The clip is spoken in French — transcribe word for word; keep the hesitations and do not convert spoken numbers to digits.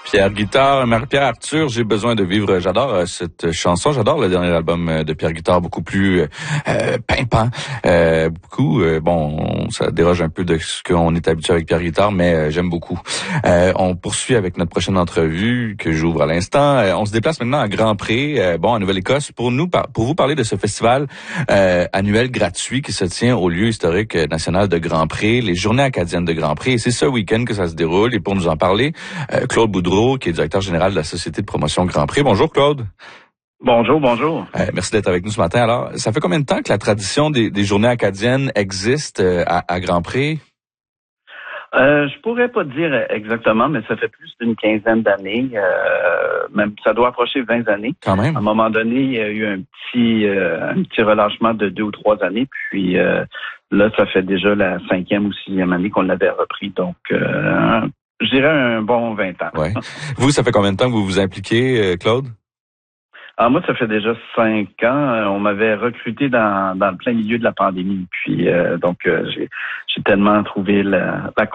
Pierre Guitard, Marie-Pierre Arthur, j'ai besoin de vivre. J'adore euh, cette chanson, j'adore le dernier album euh, de Pierre Guitard, beaucoup plus euh, pimpant, euh, beaucoup, euh, bon, ça déroge un peu de ce qu'on est habitué avec Pierre Guitard, mais euh, j'aime beaucoup. Euh, on poursuit avec notre prochaine entrevue que j'ouvre à l'instant. Euh, on se déplace maintenant à Grand-Pré, euh, bon, en Nouvelle-Écosse, pour nous, pour vous parler de ce festival euh, annuel gratuit qui se tient au lieu historique national de Grand-Pré, les Journées acadiennes de Grand-Pré. Et c'est ce week-end que ça se déroule. Et pour nous en parler, euh, Claude Boudreau, qui est directeur général de la Société de promotion Grand-Pré. Bonjour, Claude. Bonjour, bonjour. Euh, merci d'être avec nous ce matin. Alors, ça fait combien de temps que la tradition des, des Journées acadiennes existe euh, à, à Grand-Pré? Euh, je pourrais pas dire exactement, mais ça fait plus d'une quinzaine d'années. Euh, même ça doit approcher vingt années. Quand même. À un moment donné, il y a eu un petit euh, un petit relâchement de deux ou trois années. Puis euh, là, ça fait déjà la cinquième ou sixième année qu'on l'avait repris. Donc, euh, je dirais un bon vingt ans. Ouais. Vous, ça fait combien de temps que vous vous impliquez, Claude? Alors moi, ça fait déjà cinq ans. On m'avait recruté dans, dans le plein milieu de la pandémie. Puis euh, donc, euh, j'ai, j'ai tellement trouvé la, la